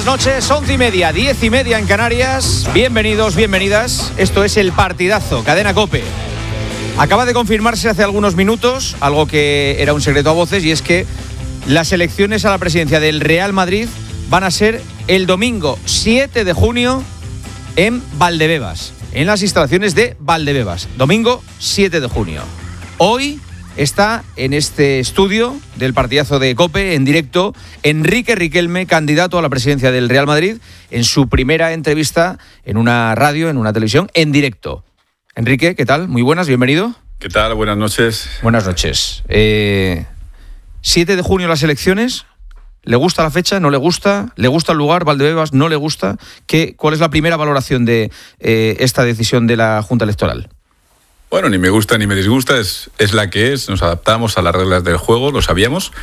buenas noches, 11:30, 10:30 en Canarias. Bienvenidos, bienvenidas. Esto es El Partidazo, Cadena COPE. Acaba de confirmarse hace algunos minutos algo que era un secreto a voces, y es que las elecciones a la presidencia del Real Madrid van a ser el domingo 7 de junio en Valdebebas, en las instalaciones de Valdebebas. Domingo 7 de junio. Hoy está en este estudio del Partidazo de COPE, en directo, Enrique Riquelme, candidato a la presidencia del Real Madrid, en su primera entrevista en una radio, en una televisión, en directo. Enrique, ¿qué tal? Muy buenas, bienvenido. ¿Qué tal? Buenas noches. Buenas noches. 7 de junio las elecciones. ¿Le gusta la fecha? ¿No le gusta? ¿Le gusta el lugar, Valdebebas? ¿No le gusta? ¿Cuál es la primera valoración de esta decisión de la Junta Electoral? Bueno, ni me gusta ni me disgusta, es la que es, nos adaptamos a las reglas del juego, lo sabíamos.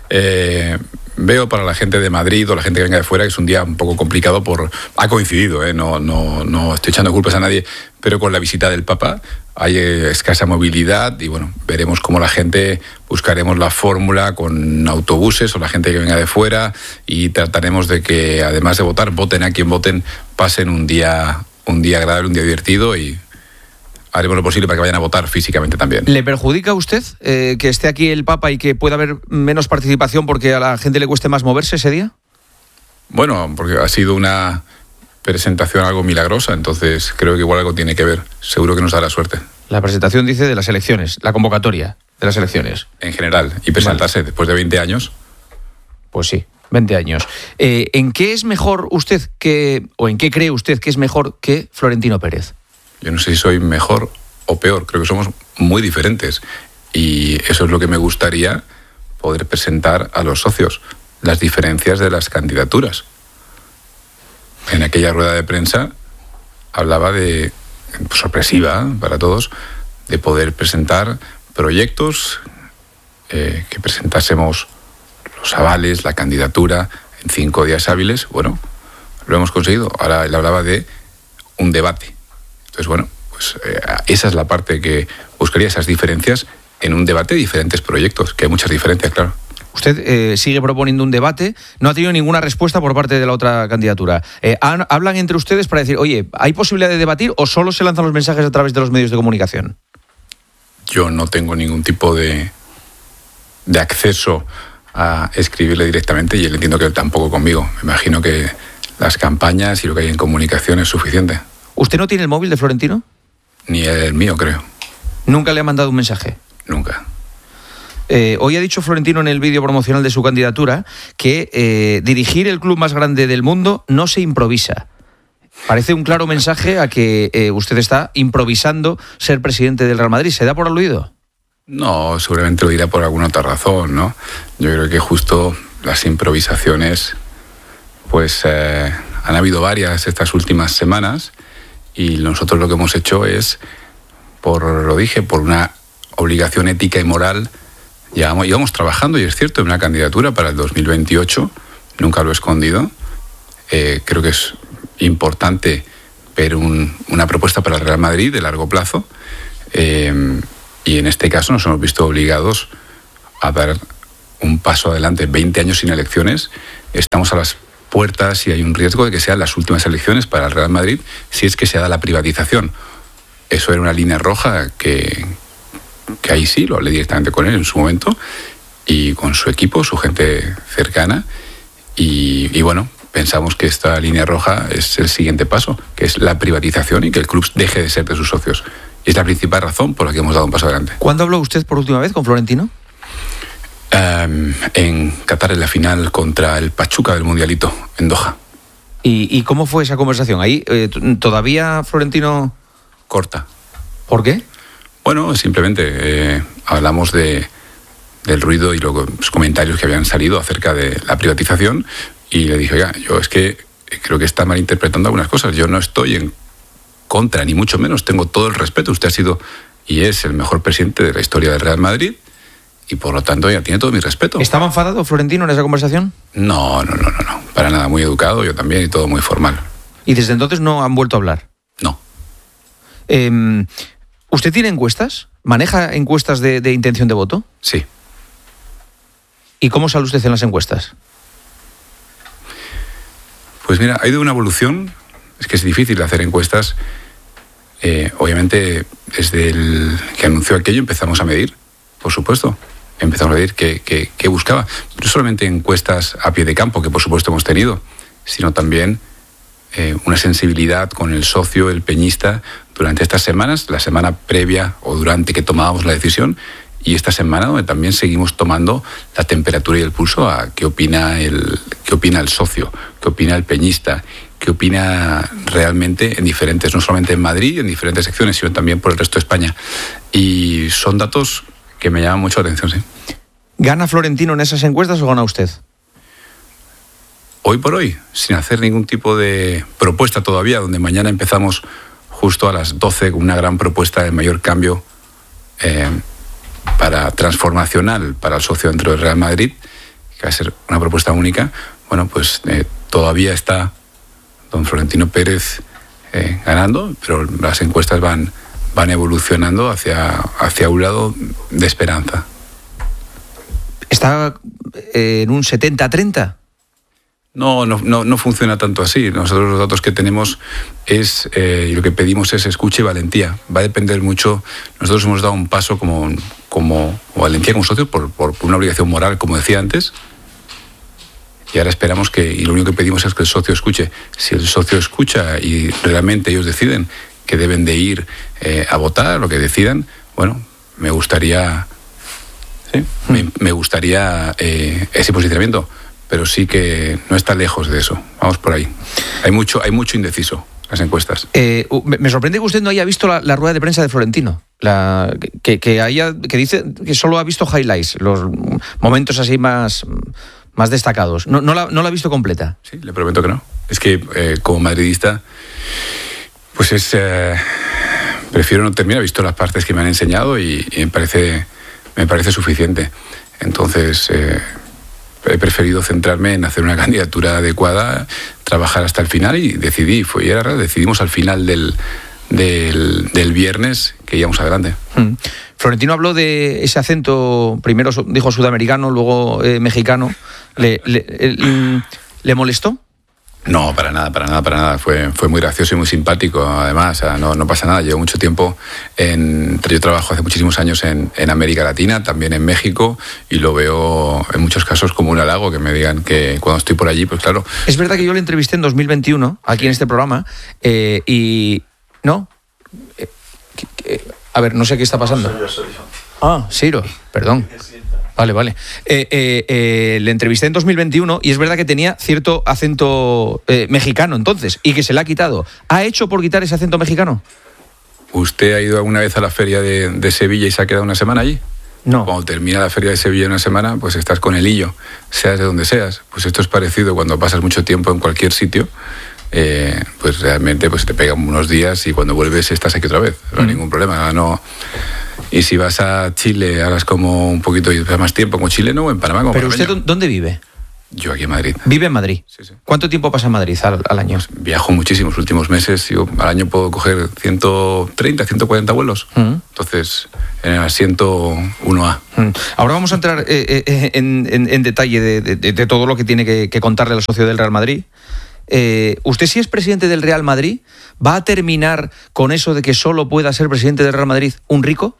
Veo para la gente de Madrid o la gente que venga de fuera que es un día un poco complicado ha coincidido, no estoy echando culpas a nadie, pero con la visita del Papa hay escasa movilidad y bueno, veremos cómo la gente, buscaremos la fórmula con autobuses o la gente que venga de fuera y trataremos de que además de votar, voten a quien voten, pasen un día agradable, un día divertido y haremos lo posible para que vayan a votar físicamente también. ¿Le perjudica a usted que esté aquí el Papa y que pueda haber menos participación porque a la gente le cueste más moverse ese día? Bueno, porque ha sido una presentación algo milagrosa, entonces creo que igual algo tiene que ver. Seguro que nos dará suerte. La presentación dice de las elecciones, la convocatoria de las elecciones. En general, y presentarse después de 20 años. Pues sí, 20 años. ¿En qué es mejor usted o en qué cree usted que es mejor que Florentino Pérez? Yo no sé si soy mejor o peor, creo que somos muy diferentes y eso es lo que me gustaría poder presentar a los socios, las diferencias de las candidaturas. En aquella rueda de prensa hablaba de, sorpresiva para todos, de poder presentar proyectos, que presentásemos los avales, la candidatura en 5 días hábiles. Bueno, lo hemos conseguido. Ahora él hablaba de un debate. Entonces, bueno, pues esa es la parte que buscaría, esas diferencias en un debate de diferentes proyectos, que hay muchas diferencias, claro. Usted sigue proponiendo un debate, no ha tenido ninguna respuesta por parte de la otra candidatura. ¿Hablan entre ustedes para decir, oye, ¿hay posibilidad de debatir o solo se lanzan los mensajes a través de los medios de comunicación? Yo no tengo ningún tipo de acceso a escribirle directamente y él entiendo que él tampoco conmigo. Me imagino que las campañas y lo que hay en comunicación es suficiente. ¿Usted no tiene el móvil de Florentino? Ni el mío, creo. ¿Nunca le ha mandado un mensaje? Nunca. Hoy ha dicho Florentino en el vídeo promocional de su candidatura que dirigir el club más grande del mundo no se improvisa. Parece un claro mensaje a que usted está improvisando ser presidente del Real Madrid. ¿Se da por aludido? No, seguramente lo dirá por alguna otra razón, ¿no? Yo creo que justo las improvisaciones, pues han habido varias estas últimas semanas. Y nosotros lo que hemos hecho es, por una obligación ética y moral, íbamos trabajando, y es cierto, en una candidatura para el 2028, nunca lo he escondido. Creo que es importante ver una propuesta para el Real Madrid de largo plazo, y en este caso nos hemos visto obligados a dar un paso adelante. 20 años sin elecciones, estamos a las puertas y hay un riesgo de que sean las últimas elecciones para el Real Madrid si es que se da la privatización. Eso era una línea roja que ahí sí, lo hablé directamente con él en su momento y con su equipo, su gente cercana y bueno, pensamos que esta línea roja es el siguiente paso, que es la privatización y que el club deje de ser de sus socios. Y es la principal razón por la que hemos dado un paso adelante. ¿Cuándo habló usted por última vez con Florentino? En Qatar, en la final contra el Pachuca del Mundialito, en Doha. ¿Y cómo fue esa conversación? ¿Ahí todavía Florentino...? Corta. ¿Por qué? Bueno, simplemente hablamos del ruido y los comentarios que habían salido acerca de la privatización y le dije, oiga, yo es que creo que está malinterpretando algunas cosas. Yo no estoy en contra, ni mucho menos. Tengo todo el respeto. Usted ha sido y es el mejor presidente de la historia del Real Madrid. Y por lo tanto ya tiene todo mi respeto. ¿Estaba enfadado Florentino en esa conversación? No, para nada, muy educado, yo también, y todo muy formal. ¿Y desde entonces no han vuelto a hablar? No. ¿Usted tiene encuestas? ¿Maneja encuestas de intención de voto? Sí. ¿Y cómo sale usted en las encuestas? mira, ha ido una evolución. Es que es difícil hacer encuestas. Obviamente, desde el que anunció aquello empezamos a medir, por supuesto. Empezamos a medir qué buscaba. No solamente encuestas a pie de campo, que por supuesto hemos tenido, sino también una sensibilidad con el socio, el peñista, durante estas semanas, la semana previa o durante que tomábamos la decisión, y esta semana donde también seguimos tomando la temperatura y el pulso a qué opina el socio, qué opina el peñista, qué opina realmente en diferentes, no solamente en Madrid, en diferentes secciones, sino también por el resto de España. Y son datos que me llaman mucho la atención, sí. ¿Gana Florentino en esas encuestas o gana usted? Hoy por hoy, sin hacer ningún tipo de propuesta todavía, donde mañana empezamos justo a las 12 con una gran propuesta de mayor cambio transformacional para el socio dentro del Real Madrid, que va a ser una propuesta única. Bueno, pues todavía está don Florentino Pérez ganando, pero las encuestas van evolucionando hacia un lado de esperanza. ¿Está en un 70-30? No funciona tanto así. Nosotros los datos que tenemos y lo que pedimos es escucha y valentía. Va a depender mucho. Nosotros hemos dado un paso como valentía como socios por una obligación moral, como decía antes. Y ahora esperamos y lo único que pedimos es que el socio escuche. Si el socio escucha y realmente ellos deciden que deben de ir a votar, lo que decidan, bueno, me gustaría ese posicionamiento. Pero sí que no está lejos de eso. Vamos por ahí. Hay mucho indeciso en las encuestas. Me sorprende que usted no haya visto la rueda de prensa de Florentino. Que dice que solo ha visto highlights, los momentos así más destacados. No la ha visto completa. Sí, le prometo que no. Es que como madridista, pues prefiero no terminar. He visto las partes que me han enseñado y me parece suficiente. Entonces he preferido centrarme en hacer una candidatura adecuada, trabajar hasta el final y decidimos al final del viernes que íbamos adelante. Florentino habló de ese acento, primero dijo sudamericano, luego mexicano. ¿Le molestó? No, para nada. Fue muy gracioso y muy simpático, además. No pasa nada. Llevo mucho tiempo yo trabajo hace muchísimos años en América Latina, también en México, y lo veo en muchos casos como un halago que me digan que cuando estoy por allí, pues claro. Es verdad que yo le entrevisté en 2021, aquí en este programa, y... ¿No? A ver, no sé qué está pasando. Ciro, perdón. Vale. Le entrevisté en 2021 y es verdad que tenía cierto acento mexicano entonces, y que se le ha quitado. ¿Ha hecho por quitar ese acento mexicano? ¿Usted ha ido alguna vez a la feria de Sevilla y se ha quedado una semana allí? No. Cuando termina la feria de Sevilla una semana, pues estás con el hillo, seas de donde seas. Pues esto es parecido cuando pasas mucho tiempo en cualquier sitio. Pues realmente pues te pegan unos días y cuando vuelves estás aquí otra vez. No hay ningún problema. Y si vas a Chile, hagas como un poquito más tiempo como chileno o en Panamá como ¿Pero panameño. usted dónde vive? Yo aquí en Madrid. ¿Vive en Madrid? Sí. ¿Cuánto tiempo pasa en Madrid al año? Pues viajo muchísimo los últimos meses. Al año puedo coger 130, 140 vuelos. Entonces, en el asiento 1A. Ahora vamos a entrar en detalle de todo lo que tiene que contarle al socio del Real Madrid. ¿Usted, si es presidente del Real Madrid, va a terminar con eso de que solo pueda ser presidente del Real Madrid un rico?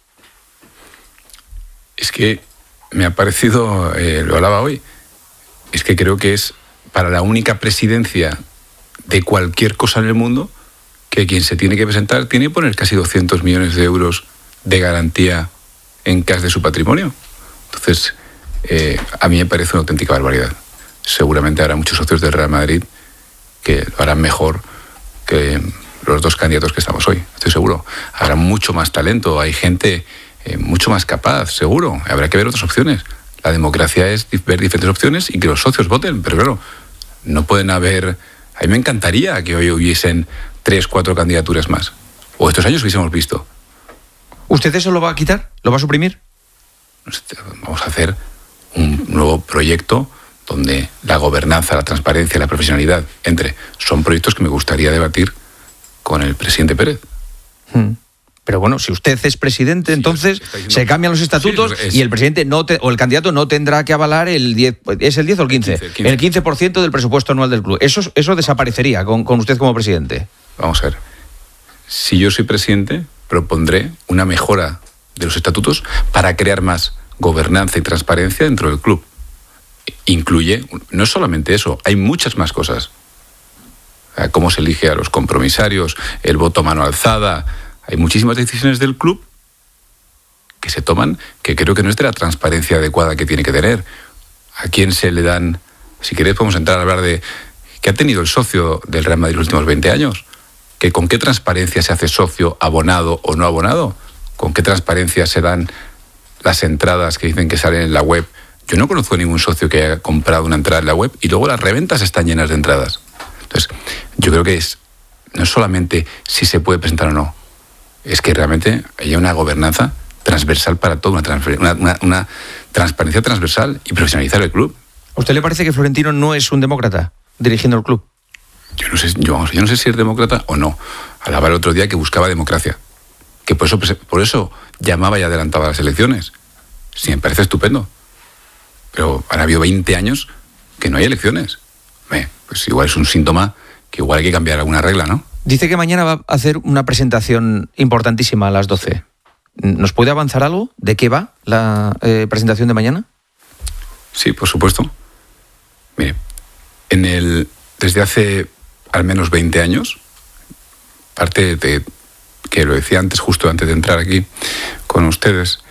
Es que me ha parecido, lo hablaba hoy, es que creo que es para la única presidencia de cualquier cosa en el mundo que quien se tiene que presentar tiene que poner casi 200 millones de euros de garantía en cash de su patrimonio. Entonces, a mí me parece una auténtica barbaridad. Seguramente habrá muchos socios del Real Madrid que lo harán mejor que los dos candidatos que estamos hoy, estoy seguro. Habrá mucho más talento, hay gente mucho más capaz, seguro. Habrá que ver otras opciones. La democracia es ver diferentes opciones y que los socios voten, pero claro, no pueden haber... A mí me encantaría que hoy hubiesen 3, 4 candidaturas más. O estos años hubiésemos visto. ¿Usted eso lo va a quitar? ¿Lo va a suprimir? Vamos a hacer un nuevo proyecto donde la gobernanza, la transparencia, la profesionalidad son proyectos que me gustaría debatir con el presidente Pérez. Pero bueno, si usted es presidente, entonces se cambian los estatutos y el presidente o el candidato no tendrá que avalar el 10, ¿es el 10 o el 15? El 15% del presupuesto anual del club. Eso desaparecería con usted como presidente. Vamos a ver. Si yo soy presidente, propondré una mejora de los estatutos para crear más gobernanza y transparencia dentro del club. Incluye, no solamente eso, hay muchas más cosas. Cómo se elige a los compromisarios, el voto a mano alzada. Hay muchísimas decisiones del club que se toman que creo que no es de la transparencia adecuada que tiene que tener. ¿A quién se le dan? Si queréis podemos entrar a hablar de qué ha tenido el socio del Real Madrid los últimos 20 años. ¿Con qué transparencia se hace socio, abonado o no abonado? ¿Con qué transparencia se dan las entradas que dicen que salen en la web? Yo no conozco ningún socio que haya comprado una entrada en la web y luego las reventas están llenas de entradas. Entonces, yo creo que no es solamente si se puede presentar o no, es que realmente haya una gobernanza transversal para todo, una transparencia transversal y profesionalizar el club. ¿A usted le parece que Florentino no es un demócrata dirigiendo el club? Yo no sé si es demócrata o no. Hablaba el otro día que buscaba democracia, que por eso llamaba y adelantaba las elecciones. Sí, me parece estupendo. Pero han habido 20 años que no hay elecciones. Pues igual es un síntoma que igual hay que cambiar alguna regla, ¿no? Dice que mañana va a hacer una presentación importantísima a las 12. ¿Nos puede avanzar algo? ¿De qué va la presentación de mañana? Sí, por supuesto. Mire, desde hace al menos 20 años, parte de que lo decía antes, justo antes de entrar aquí con ustedes,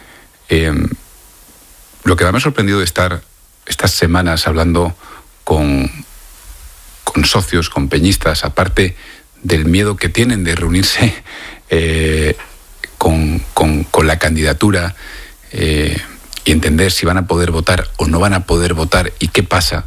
lo que más me ha sorprendido de estar estas semanas hablando con socios, con peñistas, aparte del miedo que tienen de reunirse con la candidatura y entender si van a poder votar o no van a poder votar y qué pasa,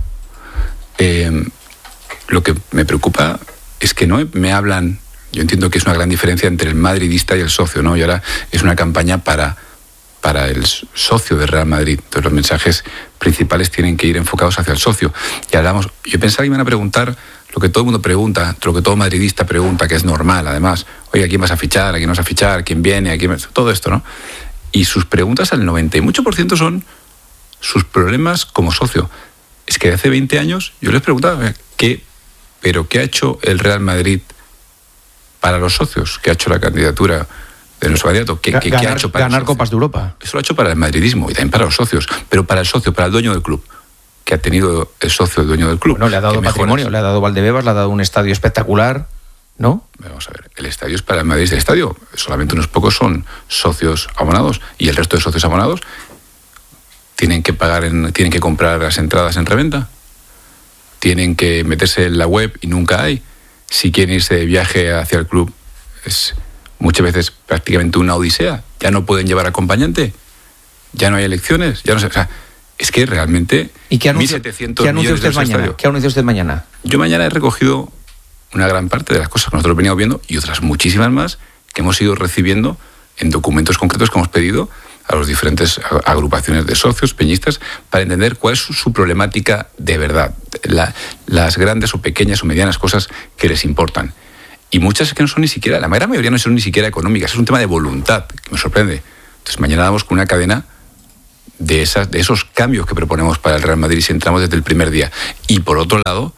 lo que me preocupa es que no me hablan. Yo entiendo que es una gran diferencia entre el madridista y el socio, ¿no? Y ahora es una campaña para el socio de Real Madrid. Entonces los mensajes principales tienen que ir enfocados hacia el socio. Y hablamos, yo pensaba que iban a preguntar lo que todo el mundo pregunta, lo que todo madridista pregunta, que es normal, además. Oye, ¿a quién vas a fichar? ¿A quién no vas a fichar? ¿Quién viene? todo esto, ¿no? Y sus preguntas al 98% son sus problemas como socio. Es que hace 20 años yo les preguntaba, ¿qué ha hecho el Real Madrid para los socios? ¿Qué ha hecho la candidatura de nuestro candidato? ¿Qué ha hecho para ganar Copas de Europa? Eso lo ha hecho para el madridismo y también para los socios, pero para el socio, para el dueño del club. ¿Qué ha tenido el socio, el dueño del club? Bueno, le ha dado patrimonio, le ha dado Valdebebas, le ha dado un estadio espectacular, ¿no? Vamos a ver, el estadio es para el Madrid. El estadio, solamente unos pocos son socios abonados y el resto de socios abonados tienen que comprar las entradas en reventa, tienen que meterse en la web y nunca hay. Si quieren irse de viaje hacia el club, es muchas veces prácticamente una odisea. Ya no pueden llevar acompañante, ya no hay elecciones, ya no sé, o sea, es que realmente... ¿Y qué anuncia usted mañana? ¿Qué anuncia usted mañana? Yo mañana he recogido una gran parte de las cosas que nosotros veníamos viendo y otras muchísimas más que hemos ido recibiendo en documentos concretos que hemos pedido a las diferentes agrupaciones de socios, peñistas, para entender cuál es su problemática de verdad, las grandes o pequeñas o medianas cosas que les importan. Y muchas que no son ni siquiera, la gran mayoría no son ni siquiera económicas, es un tema de voluntad, que me sorprende. Entonces mañana damos con una cadena de esos cambios que proponemos para el Real Madrid si entramos desde el primer día. Y por otro lado,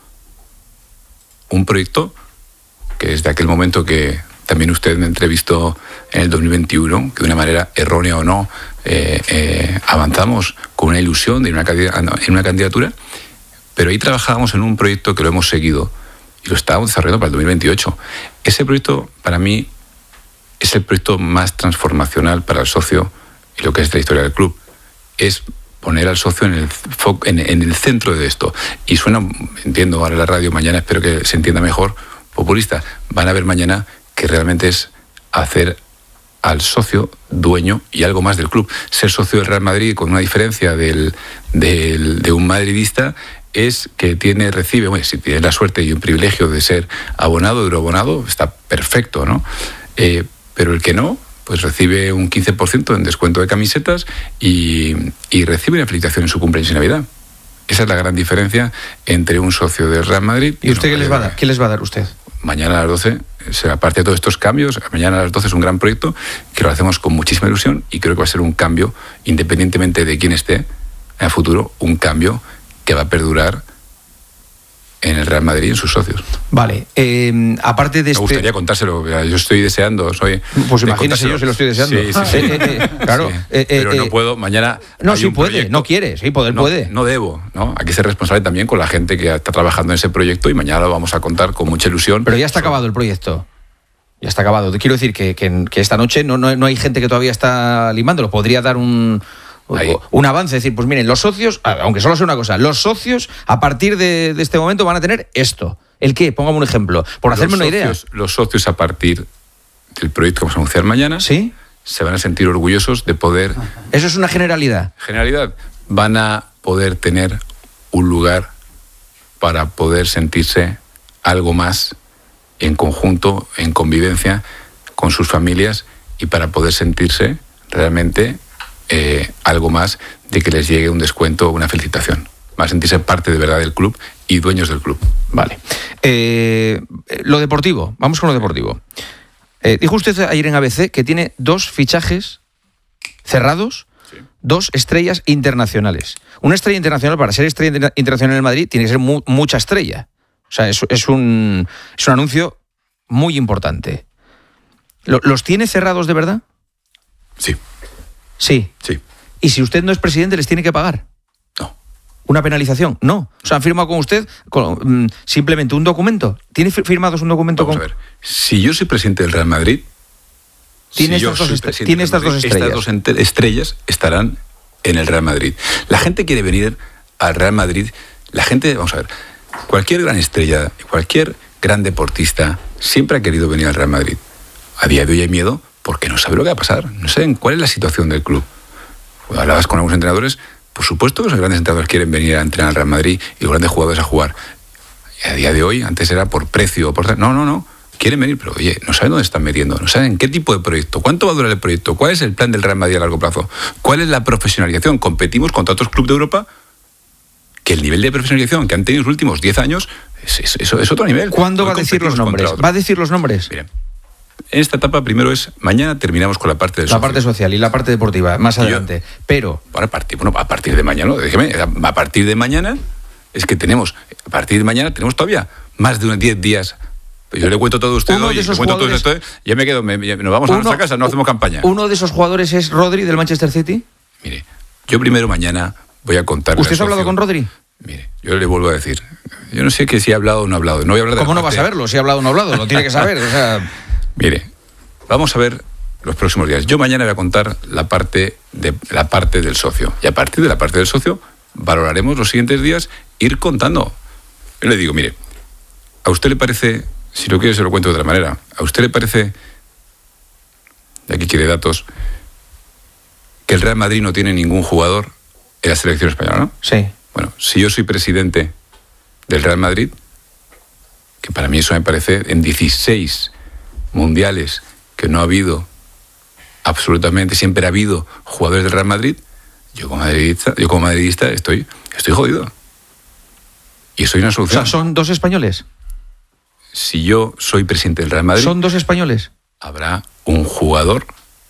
un proyecto que desde aquel momento que también usted me entrevistó en el 2021, que de una manera errónea o no, avanzamos con una ilusión de en una candidatura, pero ahí trabajábamos en un proyecto que lo hemos seguido y lo estábamos desarrollando para el 2028. Ese proyecto, para mí, es el proyecto más transformacional para el socio y lo que es la historia del club. Es poner al socio en el centro de esto. Y suena, entiendo ahora la radio, mañana espero que se entienda mejor, populista. Van a ver mañana que realmente es hacer al socio dueño y algo más del club. Ser socio del Real Madrid, con una diferencia de un madridista, es que recibe, bueno, si tiene la suerte y un privilegio de ser abonado, euroabonado, está perfecto, ¿no? Pero el que no, pues recibe un 15% en descuento de camisetas y recibe una felicitación en su cumpleaños y Navidad. Esa es la gran diferencia entre un socio del Real Madrid y usted. ¿Qué les va a dar usted? mañana a las 12 será parte de todos estos cambios. Mañana a las 12 es un gran proyecto que lo hacemos con muchísima ilusión y creo que va a ser un cambio, independientemente de quién esté en el futuro, un cambio que va a perdurar en el Real Madrid y en sus socios. Vale, aparte de Me gustaría contárselo, yo estoy deseando. Pues imagínese, yo se lo estoy deseando. Sí. Claro. Pero no puedo, mañana... No, sí puede, proyecto. No quiere, sí, poder puede. No debo, ¿no? Hay que ser responsable también con la gente que está trabajando en ese proyecto y mañana lo vamos a contar con mucha ilusión. Pero ya está acabado el proyecto. Ya está acabado. Quiero decir que esta noche no hay gente que todavía está limándolo. Podría dar un avance, decir, pues miren, los socios, aunque solo sea una cosa, los socios a partir de este momento van a tener esto. ¿El qué? Póngame un ejemplo, por hacerme una idea. Los socios a partir del proyecto que vamos a anunciar mañana, ¿sí?, se van a sentir orgullosos de poder... Eso es una generalidad. Generalidad. Van a poder tener un lugar para poder sentirse algo más en conjunto, en convivencia con sus familias y para poder sentirse realmente... algo más de que les llegue un descuento o una felicitación. Va a sentirse parte de verdad del club y dueños del club. Vale. Lo deportivo, vamos con lo deportivo. Dijo usted ayer en ABC que tiene 2 fichajes cerrados, sí, 2 estrellas internacionales. Una estrella internacional, para ser estrella internacional en Madrid, tiene que ser mucha estrella. O sea, es un anuncio muy importante. ¿Los tiene cerrados de verdad? Sí. Sí. Sí. ¿Y si usted no es presidente, les tiene que pagar? No. ¿Una penalización? No. O sea, han firmado con usted simplemente un documento. ¿Tiene firmados un documento? Vamos a ver. Si yo soy presidente del Real Madrid, tiene estas dos estrellas estarán en el Real Madrid. La gente quiere venir al Real Madrid. La gente, vamos a ver, cualquier gran estrella, cualquier gran deportista siempre ha querido venir al Real Madrid. A día de hoy hay miedo porque no sabe lo que va a pasar, no saben cuál es la situación del club. Hablabas con algunos entrenadores, por supuesto que los grandes entrenadores quieren venir a entrenar al Real Madrid y los grandes jugadores a jugar. Y a día de hoy, antes era por precio, no, quieren venir, pero oye, no saben dónde están metiendo, no saben qué tipo de proyecto, cuánto va a durar el proyecto, cuál es el plan del Real Madrid a largo plazo, cuál es la profesionalización. Competimos contra otros clubes de Europa que el nivel de profesionalización que han tenido en los últimos 10 años es otro nivel. ¿Cuándo va a decir los nombres? ¿Va a decir los nombres? Miren, en esta etapa primero mañana terminamos con la parte del socio. La parte social y la parte deportiva, más adelante. Pero... a partir de mañana, a partir de mañana es que tenemos todavía más de unos 10 días. Yo le cuento todo a usted hoy, le cuento todo a usted, ya me quedo, nos vamos a nuestra casa, no hacemos campaña. ¿Uno de esos jugadores es Rodri del Manchester City? Mire, yo primero mañana voy a contarle. ¿Usted ha hablado con Rodri? Mire, yo le vuelvo a decir, yo no sé que si ha hablado o no ha hablado. No voy a hablar de ¿Cómo no va a saberlo? Si ha hablado o no ha hablado, lo tiene que saber, o sea... Mire, vamos a ver los próximos días. Yo mañana voy a contar la parte del socio. Y a partir de la parte del socio valoraremos los siguientes días ir contando. Yo le digo, mire, ¿a usted le parece, si lo quiere se lo cuento de otra manera, ¿a usted le parece, y aquí quiere datos, que el Real Madrid no tiene ningún jugador en la selección española, no? Sí. Bueno, si yo soy presidente del Real Madrid, que para mí eso me parece, en 16 mundiales que no ha habido absolutamente, siempre ha habido jugadores del Real Madrid, yo como madridista estoy jodido. Y eso hay una solución. O sea, ¿son 2 españoles? Si yo soy presidente del Real Madrid... ¿Son 2 españoles? Habrá un jugador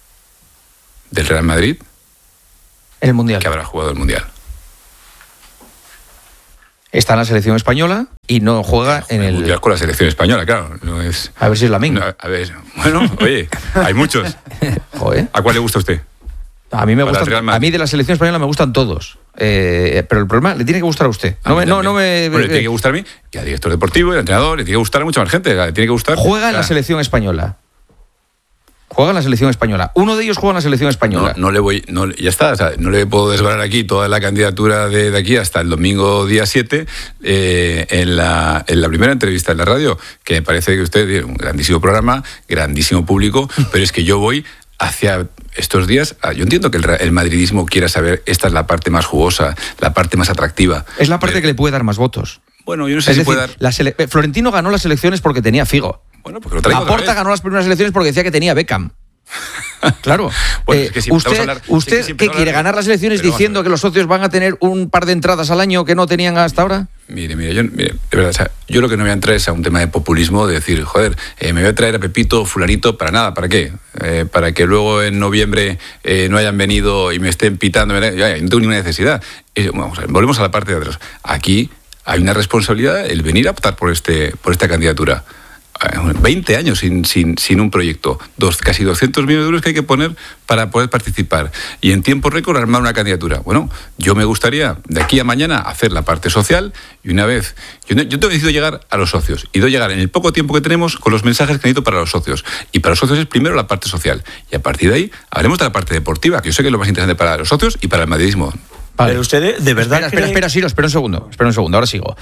del Real Madrid... En el Mundial. Que habrá jugado el Mundial. Está en la selección española y no juega en el... Mundial con la selección española, claro. No es... A ver si es la misma. No, a ver, bueno, oye, hay muchos. Joder. ¿A cuál le gusta a usted? A mí de la selección española me gustan todos. Pero el problema le tiene que gustar a usted. Bueno, le tiene que gustar a mí, y al director deportivo, y al entrenador, le tiene que gustar a mucha más gente. Le tiene que gustar. Juega en la selección española. Juega en la selección española. Uno de ellos juega en la selección española. Ya está. O sea, no le puedo desvelar aquí toda la candidatura de aquí hasta el domingo día 7 en la primera entrevista en la radio, que me parece que usted tiene un grandísimo programa, grandísimo público, pero es que yo voy hacia estos días. Yo entiendo que el madridismo quiera saber, esta es la parte más jugosa, la parte más atractiva. Es la parte que le puede dar más votos. Bueno, yo no sé si puede dar... Florentino ganó las elecciones porque tenía Figo. Bueno, porque lo traigo. Laporta ganó las primeras elecciones porque decía que tenía Beckham. Claro. Bueno, es que ¿Usted qué quiere? ¿Ganar las elecciones diciendo que los socios van a tener un par de entradas al año que no tenían hasta ahora? Mire, de verdad, o sea, yo lo que no voy a entrar es a un tema de populismo, de decir, joder, me voy a traer a Pepito, fulanito, para nada, ¿para qué? Para que luego en noviembre no hayan venido y me estén pitando, yo no tengo ninguna necesidad. Vamos a ver, volvemos a la parte de atrás. Aquí hay una responsabilidad el venir a optar por esta candidatura. 20 años sin un proyecto, casi 200 millones de euros que hay que poner para poder participar y en tiempo récord armar una candidatura. Bueno, yo me gustaría de aquí a mañana hacer la parte social y una vez... Yo decido llegar a los socios y debo llegar en el poco tiempo que tenemos con los mensajes que necesito para los socios. Y para los socios es primero la parte social y a partir de ahí hablemos de la parte deportiva, que yo sé que es lo más interesante para los socios y para el madridismo. Vale. Pero usted, de verdad... Espera, Siro, espera un segundo, ahora sigo.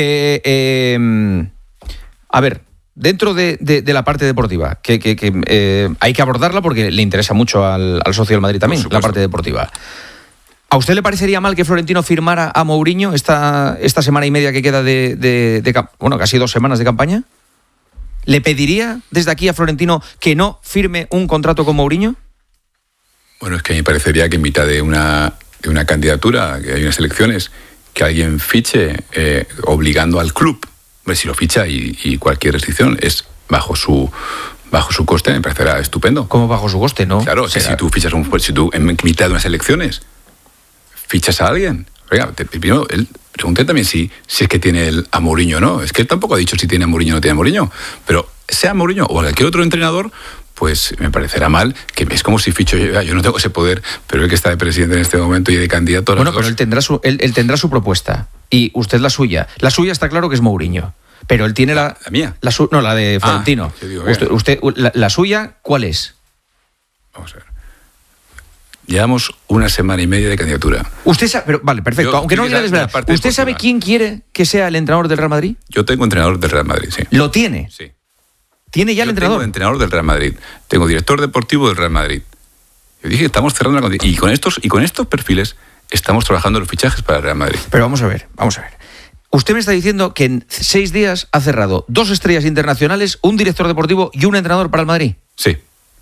A ver... Dentro de la parte deportiva, que hay que abordarla porque le interesa mucho al socio del Madrid también, la parte deportiva. ¿A usted le parecería mal que Florentino firmara a Mourinho esta semana y media que queda bueno, casi 2 semanas de campaña? ¿Le pediría desde aquí a Florentino que no firme un contrato con Mourinho? Bueno, es que a mí me parecería que en mitad de una candidatura, que hay unas elecciones, que alguien fiche obligando al club. Si lo ficha y cualquier restricción es bajo su coste, me parecerá estupendo. ¿Cómo bajo su coste, no? Claro, que si tú fichas si tú en mitad de unas elecciones fichas a alguien, oiga, primero él pregunté también si es que tiene a Mourinho o no. Es que él tampoco ha dicho si tiene a Mourinho o no tiene a Mourinho. Pero sea Mourinho o cualquier otro entrenador, pues me parecerá mal, que es como si ficho yo no tengo ese poder, pero el que está de presidente en este momento y de candidato... Bueno, pero él tendrá su propuesta y usted la suya. La suya está claro que es Mourinho, pero él tiene la mía. La de Florentino. Usted, la suya, ¿cuál es? Vamos a ver. Llevamos 1 semana y media de candidatura. Usted sabe, pero vale, perfecto, aunque no lo quiera desvelar. ¿Usted sabe quién quiere que sea el entrenador del Real Madrid? Yo tengo entrenador del Real Madrid, sí. ¿Lo tiene? Sí. ¿Tiene ya el entrenador? Tengo entrenador del Real Madrid. Tengo director deportivo del Real Madrid. Yo dije, estamos cerrando la condición. Y con estos perfiles estamos trabajando los fichajes para el Real Madrid. Pero vamos a ver. Usted me está diciendo que en 6 días ha cerrado 2 estrellas internacionales, un director deportivo y un entrenador para el Madrid. Sí.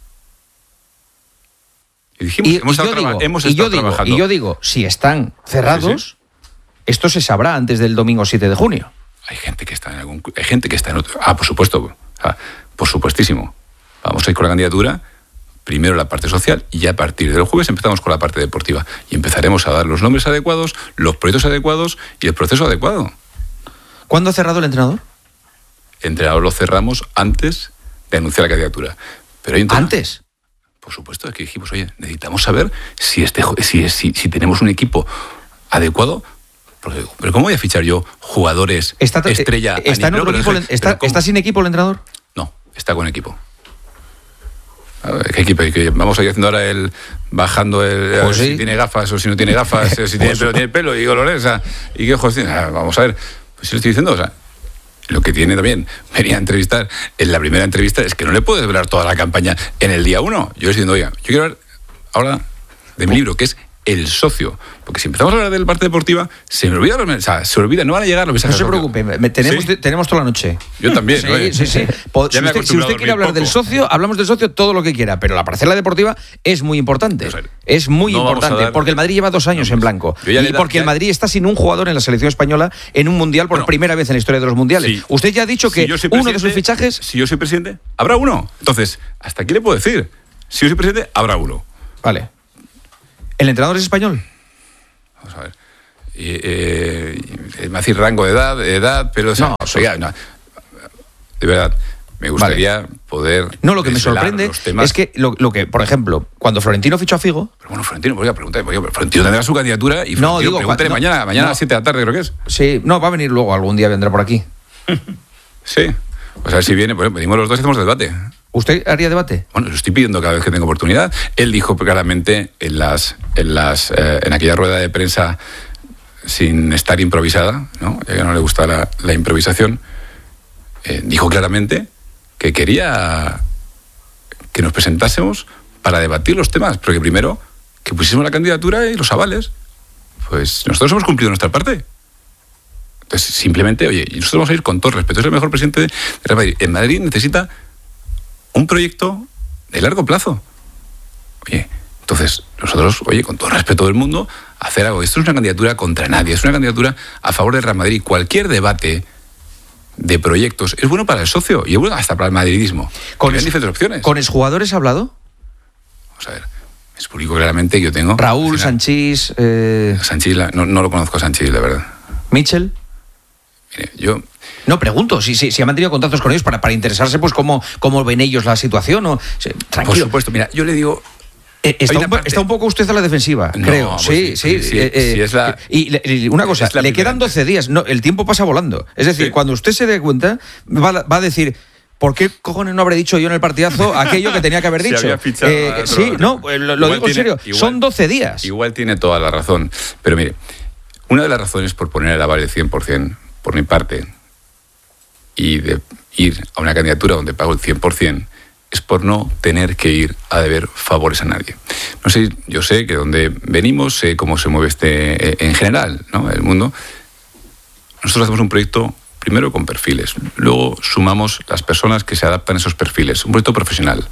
Y dijimos, hemos estado trabajando. Y yo digo, si están cerrados, sí. Esto se sabrá antes del domingo 7 de junio. Hay gente que está en otro... por supuesto. Por supuestísimo. Vamos a ir con la candidatura, primero la parte social y ya a partir del jueves empezamos con la parte deportiva y empezaremos a dar los nombres adecuados, los proyectos adecuados y el proceso adecuado. ¿Cuándo ha cerrado el entrenador? El entrenador lo cerramos antes de anunciar la candidatura. Pero hay un tema. ¿Antes? Por supuesto, es que dijimos, oye, necesitamos saber si tenemos un equipo adecuado. Pero ¿cómo voy a fichar yo jugadores estrella? ¿Está en otro equipo? ¿Está sin equipo el entrenador? No, está con equipo. A ver, ¿qué equipo? Vamos a ir haciendo ahora bajando pues si sí. Tiene gafas o si no tiene gafas, si tiene pelo y colores, y qué ojos tiene. Vamos a ver, pues si lo estoy diciendo, lo que tiene también, venía a entrevistar, en la primera entrevista es que no le puedo desvelar toda la campaña en el día 1. Yo estoy diciendo, oiga, yo quiero hablar ahora de mi libro, que es El Socio, porque si empezamos a hablar de la parte deportiva, se me olvida, no van a llegar los mensajes. No se preocupe, tenemos toda la noche. Yo también. Sí. Si usted quiere hablar del socio, hablamos del socio todo lo que quiera, pero la parcela deportiva es muy importante. Es muy importante, porque el Madrid lleva 2 años en blanco. Y porque el Madrid está sin un jugador en la selección española en un mundial por primera vez en la historia de los mundiales. Sí. Usted ya ha dicho que uno de sus fichajes... Si yo soy presidente, habrá uno. Entonces, hasta aquí le puedo decir. Si yo soy presidente, habrá uno. Vale. ¿El entrenador es español? Vamos a ver. Me hace rango de edad, pero... No, de verdad, me gustaría poder... No, lo que me sorprende es que, lo que, por ejemplo, cuando Florentino fichó a Figo... Pero bueno, Florentino, voy a preguntar, Florentino tendrá su candidatura y Florentino pregúntale mañana a las 7 de la tarde, creo que es. Sí, no, va a venir luego, algún día vendrá por aquí. Sí, pues a ver si viene, pues venimos los dos y hacemos debate. ¿Usted haría debate? Bueno, lo estoy pidiendo cada vez que tengo oportunidad. Él dijo claramente en aquella rueda de prensa, sin estar improvisada, ¿no? Ya que no le gusta la improvisación, dijo claramente que quería que nos presentásemos para debatir los temas, pero que primero que pusiésemos la candidatura y los avales. Pues nosotros hemos cumplido nuestra parte. Entonces, simplemente, oye, y nosotros vamos a ir con todo respeto. Es el mejor presidente de Real Madrid. En Madrid necesita un proyecto de largo plazo. Oye, entonces nosotros, con todo el respeto del mundo, hacer algo. Esto no es una candidatura contra nadie, es una candidatura a favor del Real Madrid. Cualquier debate de proyectos es bueno para el socio y es bueno hasta para el madridismo. Con diferentes opciones. ¿Con exjugadores ha hablado? Vamos a ver, es público claramente que yo tengo. Raúl, Sanchís... Sanchís, no lo conozco a Sanchís, la verdad. ¿Mitchell? Mire, yo... No, pregunto, si han mantenido contactos con ellos para interesarse, pues cómo ven ellos la situación. O, tranquilo. Por supuesto, mira, yo le digo... Está un poco usted a la defensa, creo. Pues sí. Y una cosa, le quedan 12 días. No, el tiempo pasa volando. Es decir, cuando usted se dé cuenta, va a decir... ¿Por qué cojones no habré dicho yo en el partidazo aquello que tenía que haber dicho? Lo digo en serio. Son 12 días. Igual tiene toda la razón. Pero mire, una de las razones por poner el aval del 100%, por mi parte, y de ir a una candidatura donde pago el 100%, es por no tener que ir a deber favores a nadie. No sé, yo sé que donde venimos, sé cómo se mueve en general, ¿no? El mundo. Nosotros hacemos un proyecto primero con perfiles, luego sumamos las personas que se adaptan a esos perfiles, un proyecto profesional.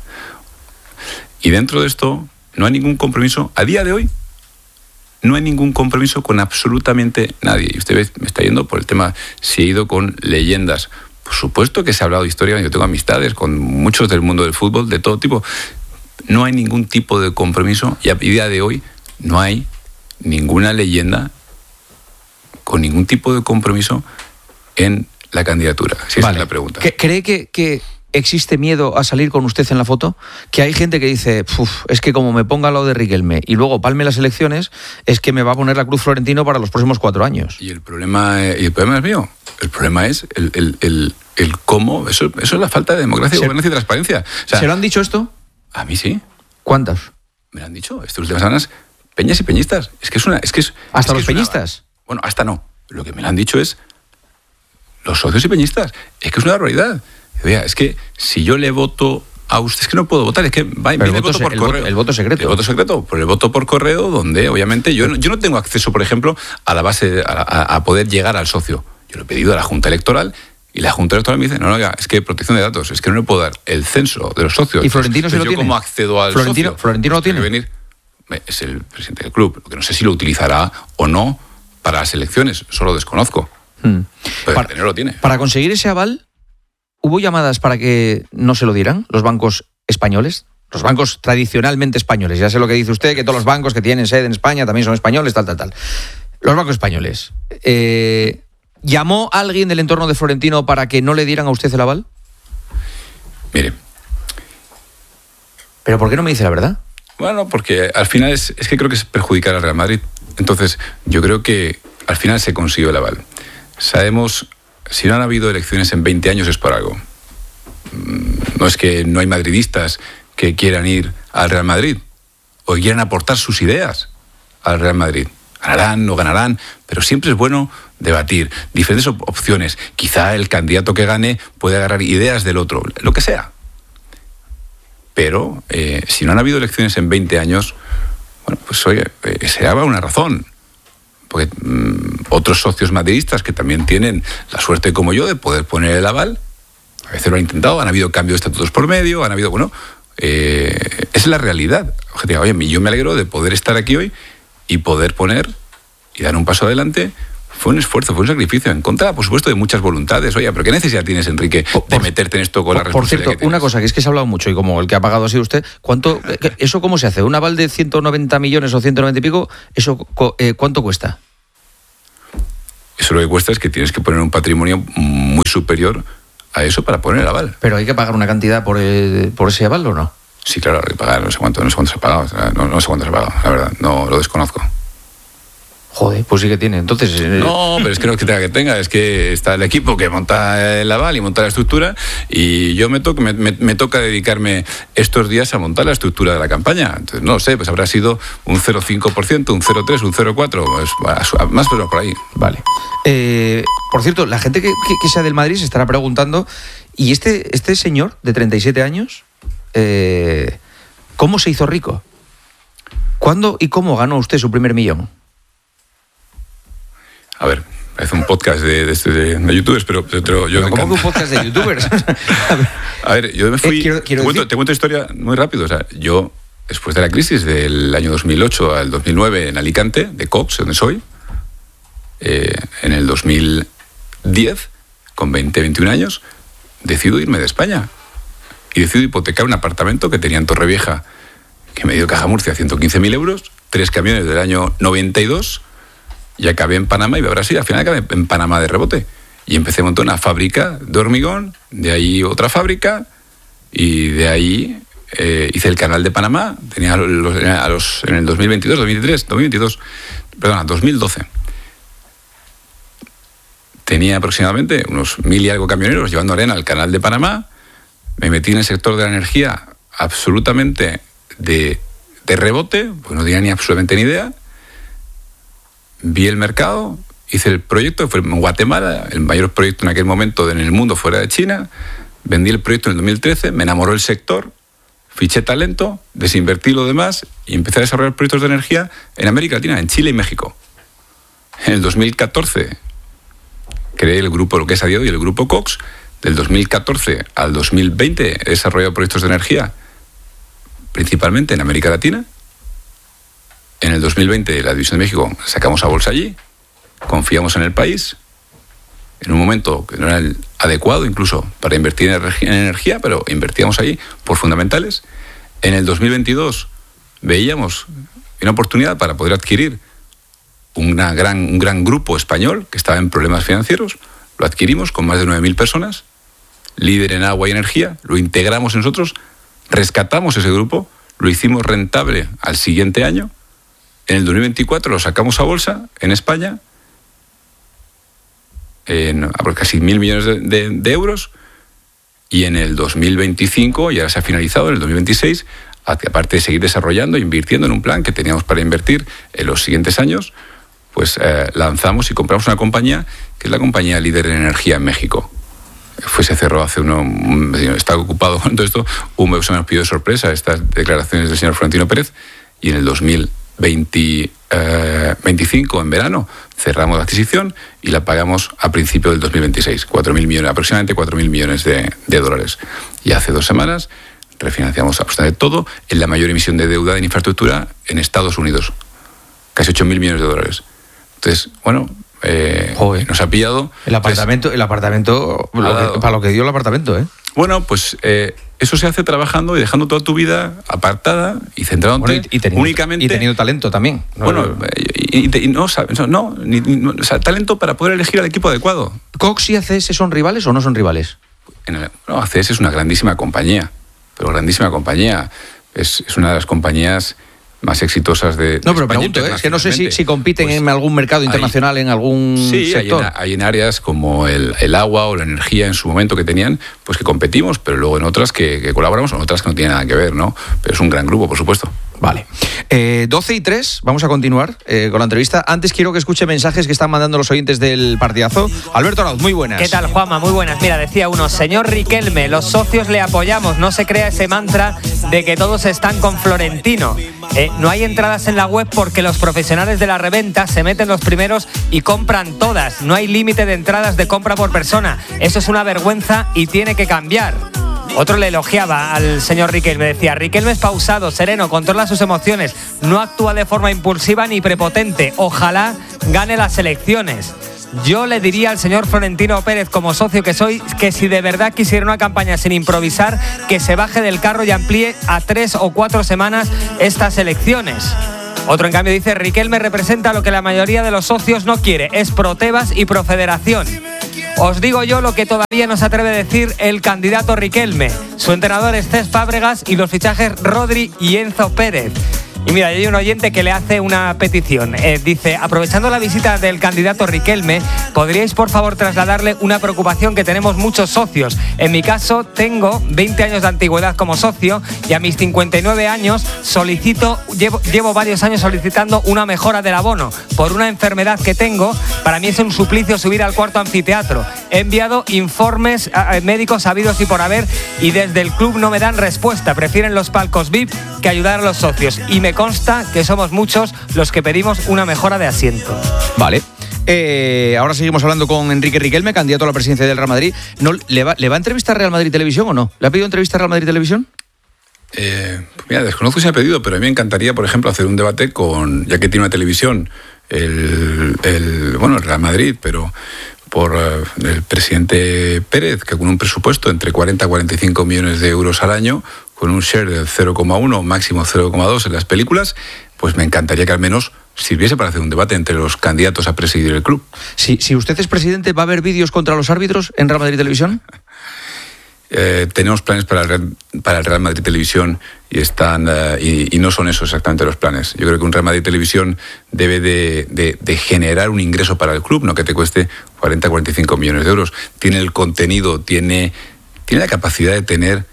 Y dentro de esto no hay ningún compromiso, a día de hoy, no hay ningún compromiso con absolutamente nadie. Y usted me está yendo por el tema, si he ido con leyendas. Por supuesto que se ha hablado de historia, yo tengo amistades con muchos del mundo del fútbol, de todo tipo. No hay ningún tipo de compromiso y a día de hoy no hay ninguna leyenda con ningún tipo de compromiso en la candidatura. Si esa es la pregunta. ¿Cree que existe miedo a salir con usted en la foto? Que hay gente que dice, es que como me ponga al lado de Riquelme y luego palme las elecciones, es que me va a poner la cruz Florentino para los próximos 4 años. Y el problema es mío. El problema es el cómo. Eso es la falta de democracia, gobernanza y transparencia. O sea, ¿se lo han dicho esto? A mí sí. ¿Cuántas? Me lo han dicho estas últimas semanas peñas y peñistas. ¿Hasta los peñistas? Bueno, hasta no. Lo que me lo han dicho es los socios y peñistas. Es que es una barbaridad. Vea, es que si yo le voto a usted, es que no puedo votar, es que va el voto por correo. El voto secreto. El voto secreto, por el voto por correo, donde obviamente yo no tengo acceso, por ejemplo, a la base, a poder llegar al socio. Yo lo he pedido a la Junta Electoral y la Junta Electoral me dice, no, es que protección de datos, es que no le puedo dar el censo de los socios. ¿Y Florentino se lo tiene? ¿Cómo accedo al socio? ¿Florentino lo tiene? Venir, es el presidente del club, lo que no sé si lo utilizará o no para las elecciones, solo desconozco. Pero tenerlo lo tiene. Para conseguir ese aval, ¿hubo llamadas para que no se lo dieran los bancos españoles? Los bancos tradicionalmente españoles. Ya sé lo que dice usted, que todos los bancos que tienen sede en España también son españoles, tal. Los bancos españoles. ¿Llamó a alguien del entorno de Florentino para que no le dieran a usted el aval? Mire. ¿Pero por qué no me dice la verdad? Bueno, porque al final es que creo que es perjudicar al Real Madrid. Entonces, yo creo que al final se consiguió el aval. Sabemos, si no han habido elecciones en 20 años es por algo. No es que no hay madridistas que quieran ir al Real Madrid o que quieran aportar sus ideas al Real Madrid. Ganarán, no ganarán, pero siempre es bueno debatir diferentes opciones. Quizá el candidato que gane puede agarrar ideas del otro, lo que sea. Pero si no han habido elecciones en 20 años, bueno, pues oye, será una razón. Porque otros socios madridistas que también tienen la suerte como yo de poder poner el aval, a veces lo han intentado, han habido cambios de estatutos por medio, han habido, es la realidad. Oye, yo me alegro de poder estar aquí hoy y poder poner y dar un paso adelante. Fue un esfuerzo, fue un sacrificio en contra, por supuesto, de muchas voluntades. Oye, pero ¿qué necesidad tienes, Enrique, de meterte en esto con la responsabilidad? Por cierto, una cosa, que es que se ha hablado mucho y como el que ha pagado ha sido usted, ¿eso cómo se hace? ¿Un aval de 190 millones o 190 y pico? ¿Eso cuánto cuesta? Eso lo que cuesta es que tienes que poner un patrimonio muy superior a eso para poner el aval. ¿Pero hay que pagar una cantidad por ese aval o no? Sí, claro, hay que pagar, no sé cuánto se ha pagado, no sé cuánto se ha pagado, la verdad, no lo desconozco. Joder, pues sí que tiene. Entonces... No, pero es que no es que tenga, es que está el equipo que monta el aval y monta la estructura y yo me toca dedicarme estos días a montar la estructura de la campaña. Entonces, no lo sé, pues habrá sido un 0,5%, un 0,3%, un 0,4%, pues, más o menos por ahí. Vale. Por cierto, la gente que sea del Madrid se estará preguntando, ¿y este señor de 37 años, cómo se hizo rico? ¿Cuándo y cómo ganó usted su primer millón? A ver, parece un podcast de youtubers, pero yo me ¿Cómo que un podcast de youtubers? A ver, yo me fui... Quiero te cuento historia muy rápido. O sea, yo después de la crisis del año 2008 al 2009 en Alicante, de Cox, donde soy, en el 2010, con 21 años, decido irme de España. Y decido hipotecar un apartamento que tenía en Torrevieja, que me dio Caja Murcia 115.000 euros, 3 camiones del año 92, y acabé en Panamá y a Brasil. Al final acabé en Panamá de rebote. Y empecé a montar una fábrica de hormigón, de ahí otra fábrica, y de ahí hice el canal de Panamá. Tenía en el 2012. Tenía aproximadamente unos 1.000 y algo camioneros llevando arena al canal de Panamá. Me metí en el sector de la energía absolutamente de rebote, pues no tenía absolutamente ni idea. Vi el mercado, hice el proyecto, fue en Guatemala, el mayor proyecto en aquel momento en el mundo fuera de China. Vendí el proyecto en el 2013, me enamoró el sector, fiché talento, desinvertí lo demás y empecé a desarrollar proyectos de energía en América Latina, en Chile y México. En el 2014 creé el grupo, lo que es a día de hoy, el grupo Cox. Del 2014 al 2020 he desarrollado proyectos de energía principalmente en América Latina. En el 2020 la División de México sacamos a bolsa allí, confiamos en el país, en un momento que no era el adecuado incluso para invertir en energía, pero invertíamos ahí por fundamentales. En el 2022 veíamos una oportunidad para poder adquirir un gran grupo español que estaba en problemas financieros. Lo adquirimos con más de 9.000 personas, líder en agua y energía, lo integramos nosotros, rescatamos ese grupo, lo hicimos rentable al siguiente año. En el 2024 lo sacamos a bolsa en España en casi 1.000 millones de euros, y en el 2025, y ahora se ha finalizado, en el 2026, aparte de seguir desarrollando e invirtiendo en un plan que teníamos para invertir en los siguientes años, pues lanzamos y compramos una compañía que es la compañía líder en energía en México. Se cerró hace estaba ocupado con todo esto, un mes nos pidió de sorpresa estas declaraciones del señor Florentino Pérez, y en el 2025, en verano, cerramos la adquisición y la pagamos a principio del 2026, 4.000 millones, aproximadamente 4.000 millones de dólares. Y hace 2 semanas refinanciamos absolutamente todo en la mayor emisión de deuda en infraestructura en Estados Unidos, casi 8.000 millones de dólares. Entonces, bueno, nos ha pillado. El apartamento, para lo que dio el apartamento, ¿eh? Bueno, pues eso se hace trabajando y dejando toda tu vida apartada y centrándote únicamente. Y teniendo talento también. Bueno, talento para poder elegir al equipo adecuado. ¿Cox y ACS son rivales o no son rivales? ACS es una grandísima compañía, pero grandísima compañía. Es una de las compañías más exitosas de No, pero pregunto, es que no sé si compiten en algún mercado internacional, en algún sector. Sí, hay en áreas como el agua o la energía en su momento que tenían, pues que competimos, pero luego en otras que colaboramos, en otras que no tienen nada que ver, ¿no? Pero es un gran grupo, por supuesto. Vale. 12:03, vamos a continuar con la entrevista. Antes quiero que escuche mensajes que están mandando los oyentes del partidazo. Alberto Arauz, muy buenas. ¿Qué tal, Juanma? Muy buenas. Mira, decía uno, señor Riquelme, los socios le apoyamos, no se crea ese mantra de que todos están con Florentino. No hay entradas en la web porque los profesionales de la reventa se meten los primeros y compran todas. No hay límite de entradas de compra por persona. Eso es una vergüenza y tiene que cambiar. Otro le elogiaba al señor Riquelme, decía, Riquelme es pausado, sereno, controla sus emociones, no actúa de forma impulsiva ni prepotente, ojalá gane las elecciones. Yo le diría al señor Florentino Pérez, como socio que soy, que si de verdad quisiera una campaña sin improvisar, que se baje del carro y amplíe a 3 o 4 semanas estas elecciones. Otro, en cambio, dice, Riquelme representa lo que la mayoría de los socios no quiere, es pro Tebas y pro Federación. Os digo yo lo que todavía no se atreve a decir el candidato Riquelme. Su entrenador es Cesc Fábregas y los fichajes Rodri y Enzo Pérez. Y mira, hay un oyente que le hace una petición. Dice, aprovechando la visita del candidato Riquelme, ¿podríais por favor trasladarle una preocupación que tenemos muchos socios? En mi caso, tengo 20 años de antigüedad como socio y a mis 59 años llevo varios años solicitando una mejora del abono. Por una enfermedad que tengo, para mí es un suplicio subir al cuarto anfiteatro. He enviado informes médicos habidos y por haber y desde el club no me dan respuesta. Prefieren los palcos VIP que ayudar a los socios. Y me consta que somos muchos los que pedimos una mejora de asiento. Vale. Ahora seguimos hablando con Enrique Riquelme, candidato a la presidencia del Real Madrid. ¿Le va a entrevistar Real Madrid Televisión o no? ¿Le ha pedido entrevista a Real Madrid Televisión? Mira, desconozco si ha pedido, pero a mí me encantaría, por ejemplo, hacer un debate con, ya que tiene una televisión, el Real Madrid, pero por el presidente Pérez, que con un presupuesto entre 40 a 45 millones de euros al año, con un share del 0,1, máximo 0,2 en las películas, pues me encantaría que al menos sirviese para hacer un debate entre los candidatos a presidir el club. Si usted es presidente, ¿va a haber vídeos contra los árbitros en Real Madrid Televisión? Tenemos planes para el Real Madrid Televisión y no son esos exactamente los planes. Yo creo que un Real Madrid Televisión debe de generar un ingreso para el club, no que te cueste 40 o 45 millones de euros. Tiene el contenido, tiene la capacidad de tener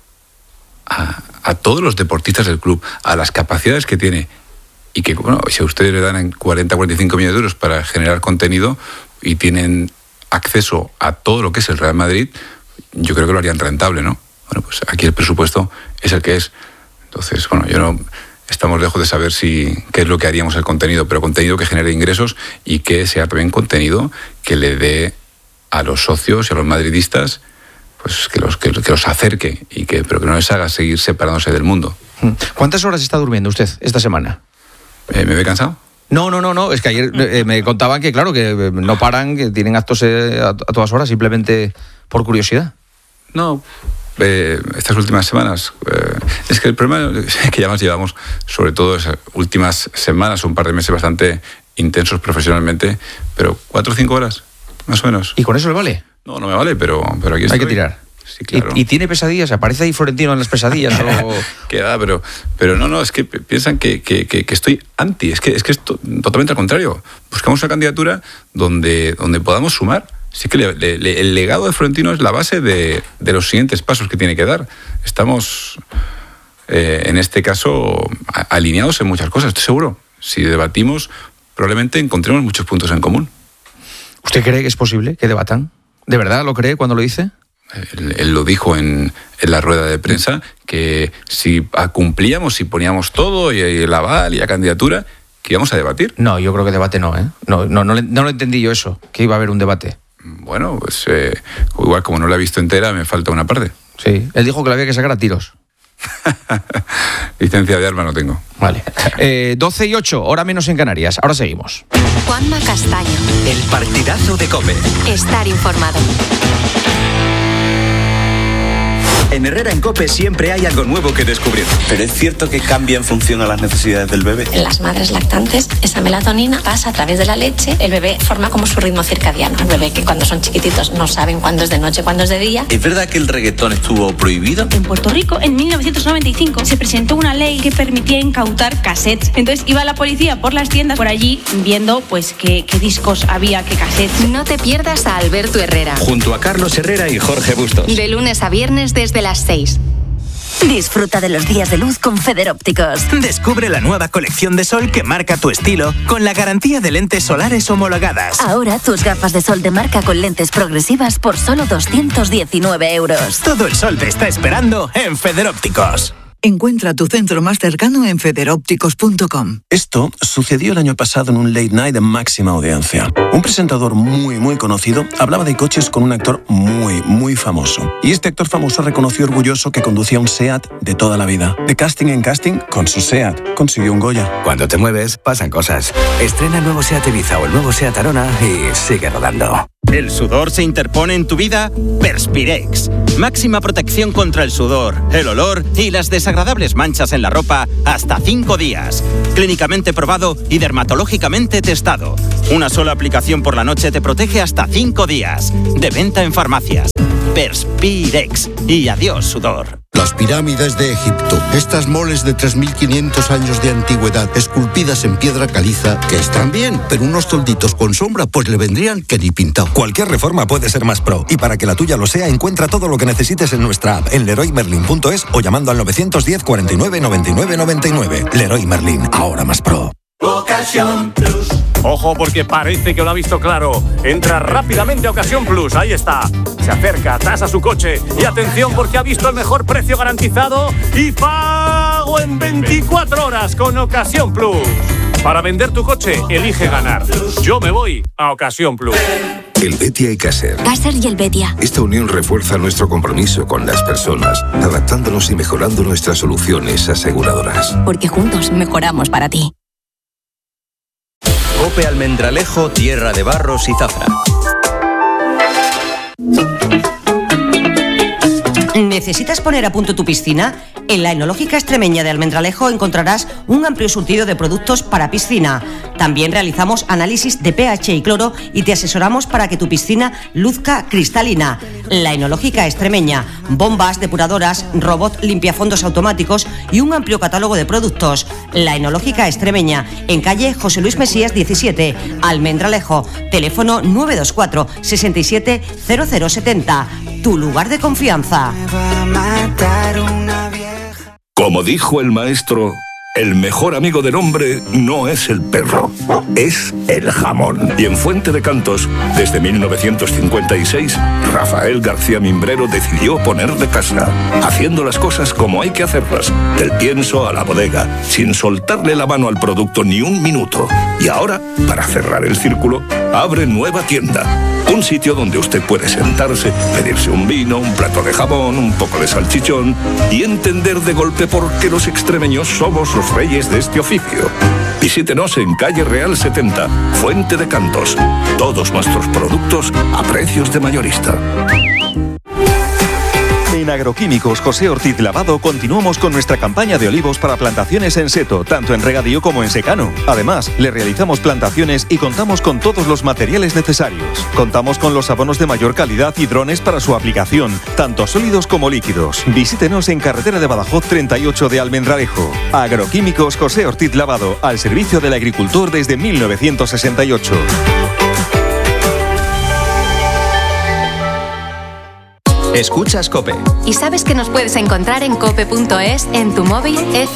a todos los deportistas del club, a las capacidades que tiene, y que, bueno, si a ustedes le dan 40 o 45 millones de euros para generar contenido y tienen acceso a todo lo que es el Real Madrid, yo creo que lo harían rentable, ¿no? Bueno, pues aquí el presupuesto es el que es. Entonces, bueno, estamos lejos de saber qué es lo que haríamos el contenido, pero contenido que genere ingresos y que sea también contenido que le dé a los socios y a los madridistas, pues que los acerque, pero que no les haga seguir separándose del mundo. ¿Cuántas horas está durmiendo usted esta semana? ¿Me ve cansado? No, es que ayer me contaban que, claro, que no paran, que tienen actos a todas horas, simplemente por curiosidad. No, estas últimas semanas, es que el problema es que ya más llevamos, sobre todo esas últimas semanas, un par de meses bastante intensos profesionalmente, pero 4 o 5 horas, más o menos. ¿Y con eso le vale? No me vale, pero aquí estoy. Hay que tirar. Sí, claro. ¿Y tiene pesadillas? ¿Aparece ahí Florentino en las pesadillas? Que va, pero no, es que piensan que estoy anti, es que es totalmente al contrario. Buscamos una candidatura donde podamos sumar. Sí que el legado de Florentino es la base de los siguientes pasos que tiene que dar. Estamos, en este caso, alineados en muchas cosas, estoy seguro. Si debatimos, probablemente encontremos muchos puntos en común. ¿Usted cree que es posible que debatan? ¿De verdad lo cree cuando lo dice? Él lo dijo en la rueda de prensa, que si cumplíamos, si poníamos todo, y el aval y la candidatura, que íbamos a debatir. No, yo creo que debate no, ¿eh? No lo entendí yo eso, que iba a haber un debate. Bueno, pues igual como no la he visto entera, me falta una parte. Sí, él dijo que la había que sacar a tiros. Licencia de arma no tengo. Vale. 12:08, hora menos en Canarias. Ahora seguimos. Juanma Castaño. El partidazo de COPE. Estar informado. En Herrera en COPE siempre hay algo nuevo que descubrir. Pero es cierto que cambia en función a las necesidades del bebé. En las madres lactantes, esa melatonina pasa a través de la leche. El bebé forma como su ritmo circadiano. El bebé que cuando son chiquititos no saben cuándo es de noche, cuándo es de día. ¿Es verdad que el reggaetón estuvo prohibido? En Puerto Rico, en 1995, se presentó una ley que permitía incautar cassettes. Entonces iba la policía por las tiendas por allí viendo pues qué discos había, qué cassettes. No te pierdas a Alberto Herrera. Junto a Carlos Herrera y Jorge Bustos. De lunes a viernes desde las 6. Disfruta de los días de luz con Federópticos. Descubre la nueva colección de sol que marca tu estilo con la garantía de lentes solares homologadas. Ahora tus gafas de sol de marca con lentes progresivas por solo 219 euros. Todo el sol te está esperando en Federópticos. Encuentra tu centro más cercano en federópticos.com. Esto sucedió el año pasado en un late night de máxima audiencia. Un presentador muy conocido hablaba de coches con un actor muy famoso. Y este actor famoso reconoció orgulloso que conducía un SEAT de toda la vida. De casting en casting, con su SEAT consiguió un Goya. Cuando te mueves, pasan cosas. Estrena el nuevo SEAT Ibiza o el nuevo SEAT Arona y sigue rodando. ¿El sudor se interpone en tu vida? Perspirex. Máxima protección contra el sudor, el olor y las desagradables manchas en la ropa hasta 5 días. Clínicamente probado y dermatológicamente testado. Una sola aplicación por la noche te protege hasta 5 días. De venta en farmacias. Perspirex. Y adiós, sudor. Las pirámides de Egipto, estas moles de 3.500 años de antigüedad, esculpidas en piedra caliza, que están bien, pero unos tolditos con sombra, pues le vendrían que ni pintado. Cualquier reforma puede ser más pro, y para que la tuya lo sea, encuentra todo lo que necesites en nuestra app, en leroymerlin.es o llamando al 910 49 99 99. Leroy Merlin, ahora más pro. Ocasión Plus. Ojo, porque parece que lo ha visto claro. Entra rápidamente a Ocasión Plus, ahí está. Se acerca, tasa su coche y atención porque ha visto el mejor precio garantizado y pago en 24 horas con Ocasión Plus. Para vender tu coche, elige ganar. Yo me voy a Ocasión Plus. Helvetia y Caser. Caser y Helvetia. Esta unión refuerza nuestro compromiso con las personas, adaptándonos y mejorando nuestras soluciones aseguradoras. Porque juntos mejoramos para ti. COPE Almendralejo, tierra de barros y zafra. ¿Necesitas poner a punto tu piscina? En la Enológica Extremeña de Almendralejo encontrarás un amplio surtido de productos para piscina. También realizamos análisis de pH y cloro y te asesoramos para que tu piscina luzca cristalina. La Enológica Extremeña, bombas, depuradoras, robot limpiafondos automáticos y un amplio catálogo de productos. La Enológica Extremeña, en calle José Luis Mesías 17, Almendralejo. Teléfono 924 67 0070. Tu lugar de confianza. Como dijo el maestro, el mejor amigo del hombre no es el perro, es el jamón. Y en Fuente de Cantos, desde 1956, Rafael García Mimbrero decidió poner de casa, haciendo las cosas como hay que hacerlas, del pienso a la bodega, sin soltarle la mano al producto ni un minuto. Y ahora, para cerrar el círculo, abre nueva tienda. Un sitio donde usted puede sentarse, pedirse un vino, un plato de jamón, un poco de salchichón y entender de golpe por qué los extremeños somos los reyes de este oficio. Visítenos en calle Real 70, Fuente de Cantos. Todos nuestros productos a precios de mayorista. En Agroquímicos José Ortiz Lavado continuamos con nuestra campaña de olivos para plantaciones en seto, tanto en regadío como en secano. Además, le realizamos plantaciones y contamos con todos los materiales necesarios. Contamos con los abonos de mayor calidad y drones para su aplicación, tanto sólidos como líquidos. Visítenos en carretera de Badajoz 38 de Almendralejo. Agroquímicos José Ortiz Lavado, al servicio del agricultor desde 1968. Escuchas COPE. ¿Y sabes que nos puedes encontrar en cope.es, en tu móvil,